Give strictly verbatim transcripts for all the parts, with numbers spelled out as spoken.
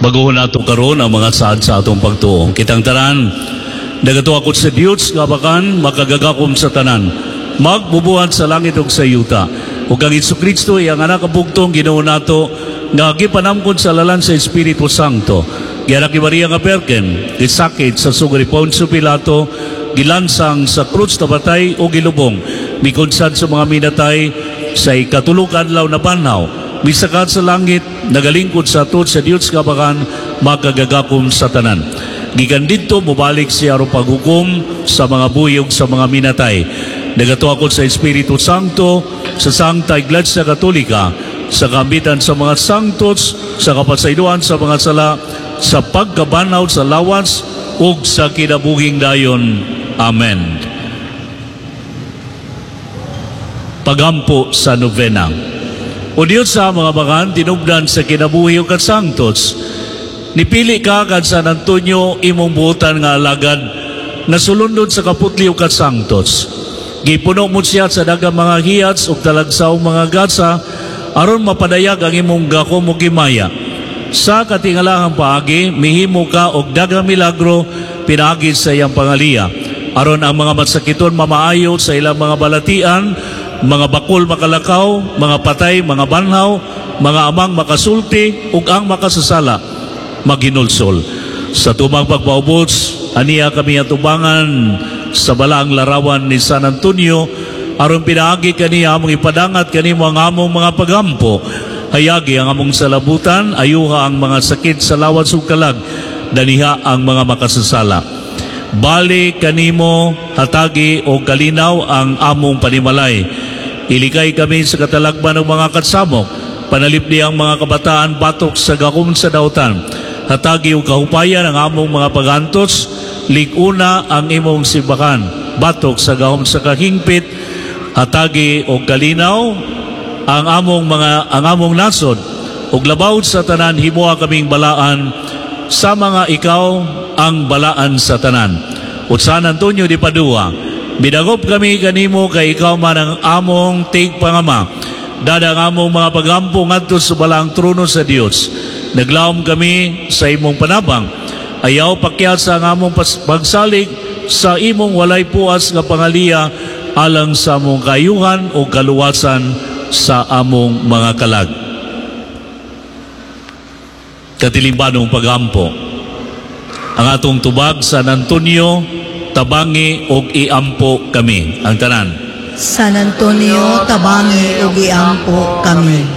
Baguhon nato karon ang mga saad sa atong pagtuo. Kitang tanan, nagatuwa ko sa Diyos, kabakan, makagagakom sa tanan. Magbubuhat sa langit ug sa yuta. Ug ang Jesu-Kristo, iyang anak kabugtong, Ginoo nato, nga gipanamkon sa lalan sa Espiritu Santo. Gianak ni Maria nga Perken, gisakit sa sugo ni Poncio Pilato, gilansang sa krus na patay o gilubong, mikunsad sa mga minatay, sa ikatulog adlaw na panhaw, misakat sa langit, nagalingkod sa atot sa Diyos kabakan, makagagakom sa tanan. Gikan dito, mubalik siya aron paghukom sa mga buyog sa mga minatay. Nagatuwa ko sa Espiritu Santo, sa Sangta Iglesia Katolika, sa kambitan sa mga sangtos, sa kapasayloan sa mga sala, sa pagkabanaw sa lawas, ug sa kinabuhing dayon. Amen. Pagampo sa novena. O Diyos sa mga bakan, tinubdan sa kinabuhi ug kasangtos, nipili ka kad San Antonio imong buotan nga alagad, nasulundod sa kaputli ug kasangtos. Gipuno mo siya sa dagang mga hiyats ug talagsaong mga gasa, aron mapadayag ang imong gako mo gimaya. Sa katingalahang paagi, mihimo ka og dagang milagro pinaagi sa iyang pangaliya. Aron ang mga matsakiton mamaayo sa ilang mga balatian, mga bakol makalakaw, mga patay, mga banhaw, mga amang makasulti, ug ang makasasala maginulsol. Sa tumang pagpaubots, aniya kami atubangan sa balaang larawan ni San Antonio, aron pinaagi kaniya among ipadangat kanimo ang among mga pagampo. Hayagi ang among salabutan, ayuha ang mga sakit sa lawas ug kalag, daniha ang mga makasasala. Bali kanimo hatagi o kalinaw ang among panimalay. Ilikay kami sa katalagman ng mga katsamok, panalipdi ang mga kabataan batok sa gakom sa dautan. Hatagi o kahupayan ang among mga pagantos, liguna ang imong sibakan, batok sa gahom sa kahingpit. Hatagi o kalinaw ang among mga ang among nasod, ug labaw sa tanan himuha kaming balaan sa mga ikaw ang balaan sa tanan. Ug San Antonio de Padua, bidagop kami kanimo kay ikaw man ang among tigpangama, dadang among mga pagampo ngadto sa balaang trono sa Dios. Naglaom kami sa imong panabang, ayaw pakyat sa among pagsalig sa imong walay puas nga pangaliya, alang sa among kayuhan o kaluwasan sa among mga kalag. Katilimbanong pagampo. Ang atong tubag, San Antonio, tabangi og iampo kami. Ang tanan. San Antonio, tabangi og iampo kami.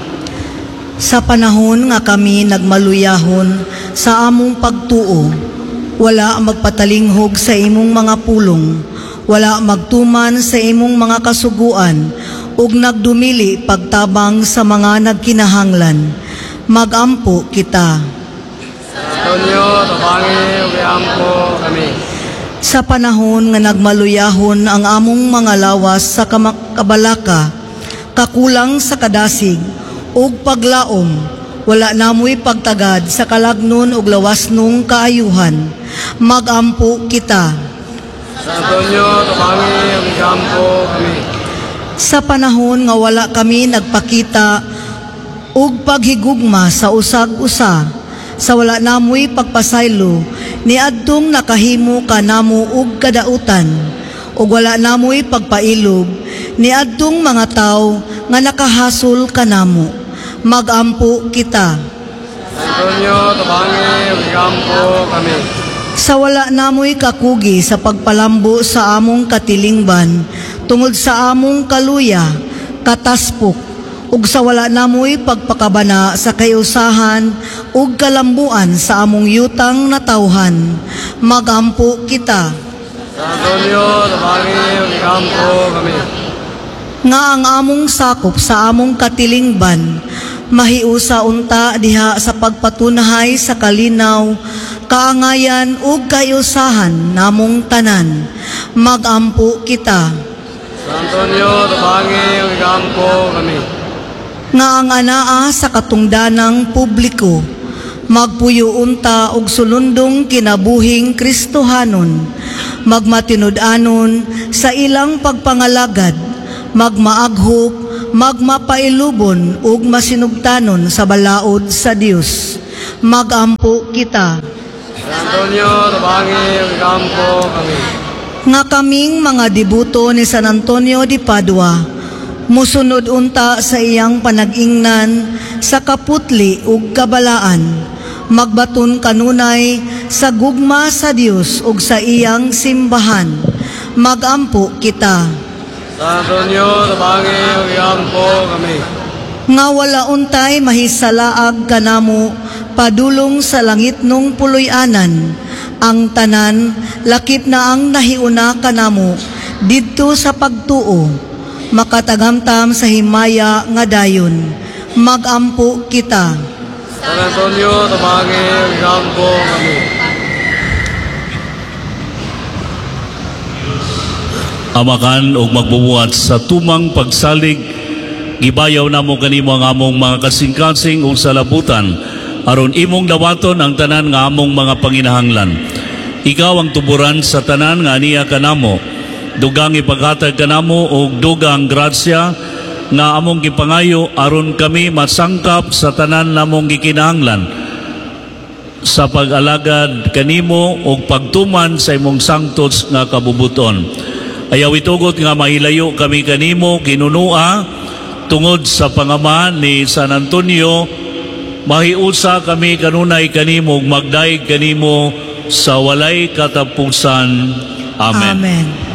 Sa panahon nga kami nagmaluyahon sa among pagtuo, wala magpatalinghog sa imong mga pulong, wala magtuman sa imong mga kasuguan, ug nagdumili pagtabang sa mga nagkinahanglan. Magampo kita. Antonio, tabangi ug iampo kami. Sa panahon nga nagmaluyahon ang among mga lawas sa kabalaka, kakulang sa kadasig ug paglaom, wala namoy pagtagad sa kalagnon ug lawasnong kaayuhan. Magampo kita. San Antonio, tabangi ug iampo kami. Sa panahon nga wala kami nagpakita ug paghigugma sa usag-usa, sa wala namoy pagpasaylo, niadtong nakahimo ka namo ug kadautan, ug wala namoy pagpailog, niadtong mga tawo nga nakahasol ka namo. Magampo kita. San Antonio, tabangi ug iampo kami. Sa wala namoy kakugi sa pagpalambo sa among katilingban, tungod sa among kaluya, kataspok, ug sa wala namoy pagpakabana sa kayusahan ug kalambuan sa among yutang natawhan. Magampo kita. San Antonio, tabangi ug iampo kami. Nga ang among sakop sa among katilingban, mahiusa unta diha sa pagpatunahay sa kalinaw, kaangayan ug kayusahan namong tanan. Magampo kita. San Antonio, tabangi ug iampo kami. Nga ang anaa sa katungdanang publiko, magpuyo unta og sulundong kinabuhing Kristohanon, magmatinud-anon sa ilang pagpangalagad, magmaaghop, magmapailubon ug masinugtanon sa balaod sa Dios. magampo kita. San Antonio, tabangi ang ikampo kami. Nga kaming mga debuto ni San Antonio de Padua, musunod unta sa iyang panag-ingnan sa kaputli ug kabalaan, magbaton kanunay sa gugma sa Dios ug sa iyang simbahan, magampo kita. San Antonio, tabangi ang ikampo kami. Nga wala untay mahisalaag kanamo padulong sa langit nung puloy-anan, ang tanan lakip na ang nahiuna kanamo didto sa pagtuo, makatagamtam sa himaya nga dayon, magampo kita. San Antonio, tabangi ang ikampo kami. Amakan og magbubuhat sa tumang pagsalig, gibayaw namo kanimo ang among mga kasing-kasing ug salabutan, aron imong dawaton ang tanan nga among mga panginahanglan. Ikaw ang tuburan sa tanan nga aniya kanamo, dugang ipaghatag kanamo og dugang grasya nga among gipangayo aron kami masangkap sa tanan namong gikinahanglan sa pag-alagad kanimo og pagtuman sa imong sangtots nga kabubuton. Ayaw itugot nga mahilayo kami kanimo kinunua tungod sa pangaman ni San Antonio, mahiusa kami kanunay kanimo ug magdaig kanimo sa walay katapusan. Amen. Amen.